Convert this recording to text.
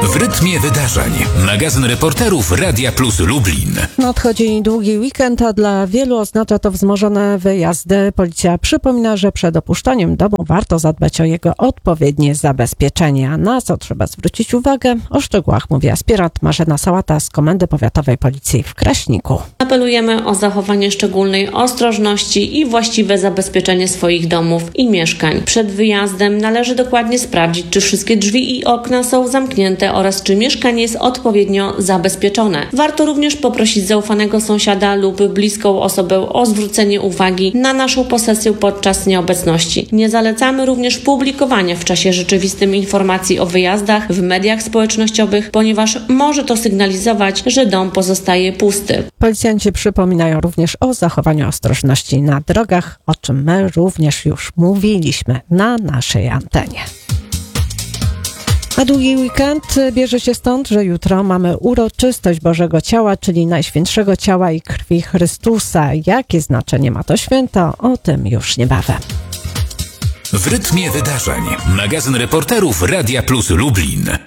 W rytmie wydarzeń. Magazyn reporterów Radia Plus Lublin. Nadchodzi długi weekend, a dla wielu oznacza to wzmożone wyjazdy. Policja przypomina, że przed opuszczeniem domu warto zadbać o jego odpowiednie zabezpieczenie. A na co trzeba zwrócić uwagę? O szczegółach mówi aspirant Marzena Sałata z Komendy Powiatowej Policji w Kraśniku. Apelujemy o zachowanie szczególnej ostrożności i właściwe zabezpieczenie swoich domów i mieszkań. Przed wyjazdem należy dokładnie sprawdzić, czy wszystkie drzwi i okna są zamknięte oraz czy mieszkanie jest odpowiednio zabezpieczone. Warto również poprosić zaufanego sąsiada lub bliską osobę o zwrócenie uwagi na naszą posesję podczas nieobecności. Nie zalecamy również publikowania w czasie rzeczywistym informacji o wyjazdach w mediach społecznościowych, ponieważ może to sygnalizować, że dom pozostaje pusty. Policjanci przypominają również o zachowaniu ostrożności na drogach, o czym my również już mówiliśmy na naszej antenie. A długi weekend bierze się stąd, że jutro mamy uroczystość Bożego Ciała, czyli Najświętszego Ciała i Krwi Chrystusa. Jakie znaczenie ma to święto? O tym już niebawem. W rytmie wydarzeń. Magazyn reporterów Radia Plus Lublin.